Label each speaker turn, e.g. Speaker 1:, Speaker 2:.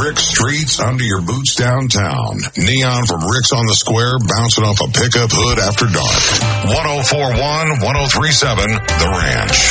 Speaker 1: Rick's Streets under your boots downtown. Neon from Rick's on the Square bouncing off a pickup hood after dark. 104.1, 103.7, The Ranch.